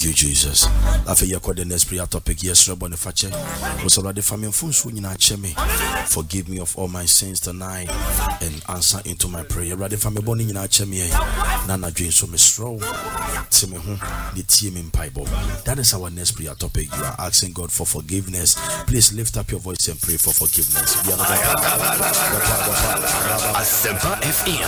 you, Jesus. After you call the next prayer topic, yes, Rabbi Fache. Was already family phone in Chemi. Forgive me of all my sins tonight and answer into my prayer. Rather family born in Chemi. Nana dream so misro. Timmy the team in Bible. That is our next prayer topic. You are asking God for forgiveness. Please lift up your voice and pray for forgiveness. Asempa FM.